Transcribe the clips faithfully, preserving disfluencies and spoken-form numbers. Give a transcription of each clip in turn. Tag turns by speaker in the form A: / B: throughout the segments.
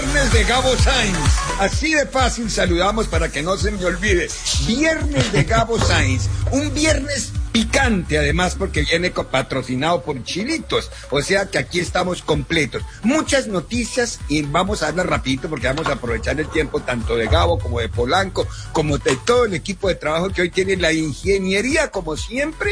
A: Viernes de Gabo Sainz. Así de fácil saludamos para que no se me olvide. Viernes de Gabo Sainz. Un viernes picante, además, porque viene patrocinado por Chilitos. O sea que aquí estamos completos. Muchas noticias y vamos a hablar rapidito porque vamos a aprovechar el tiempo tanto de Gabo como de Polanco, como de todo el equipo de trabajo que hoy tiene la ingeniería, como siempre,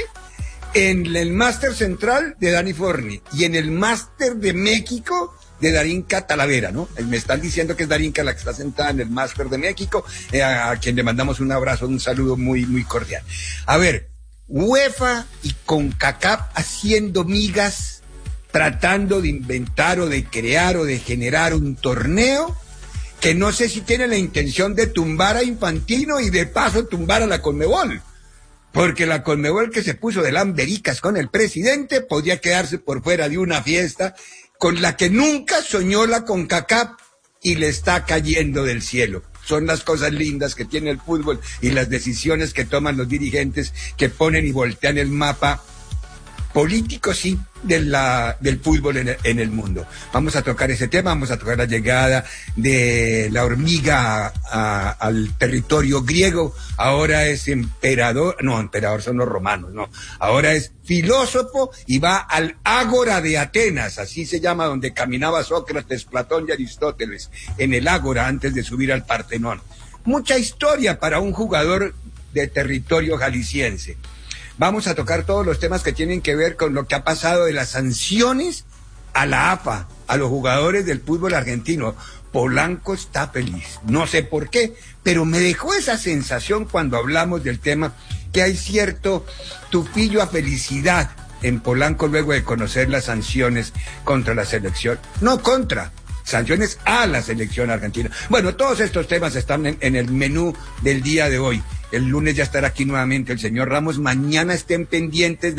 A: en el máster central de Dani Forni y en el máster de México de Darinka Talavera, ¿no? Me están diciendo que es Darinka la que está sentada en el máster de México, eh, a, a quien le mandamos un abrazo, un saludo muy, muy cordial. A ver, UEFA y CONCACAF haciendo migas, tratando de inventar o de crear o de generar un torneo que no sé si tiene la intención de tumbar a Infantino y de paso tumbar a la Conmebol. Porque la Conmebol, que se puso de lambericas con el presidente, podía quedarse por fuera de una fiesta con la que nunca soñó la CONCACAF y le está cayendo del cielo. Son las cosas lindas que tiene el fútbol y las decisiones que toman los dirigentes que ponen y voltean el mapa político, sí, de la, del fútbol en el, en el mundo. Vamos a tocar ese tema, vamos a tocar la llegada de la hormiga a, a, al territorio griego. Ahora es emperador, no, emperador son los romanos, no. Ahora es filósofo y va al Ágora de Atenas, así se llama, donde caminaba Sócrates, Platón y Aristóteles, en el Ágora antes de subir al Partenón. Mucha historia para un jugador de territorio jalisciense. Vamos a tocar todos los temas que tienen que ver con lo que ha pasado de las sanciones a la A F A, a los jugadores del fútbol argentino. Polanco está feliz, no sé por qué, pero me dejó esa sensación cuando hablamos del tema, que hay cierto tufillo a felicidad en Polanco luego de conocer las sanciones contra la selección. No contra, sanciones a la selección argentina. Bueno, todos estos temas están en, en el menú del día de hoy. El lunes ya estará aquí nuevamente el señor Ramos. Mañana estén pendientes de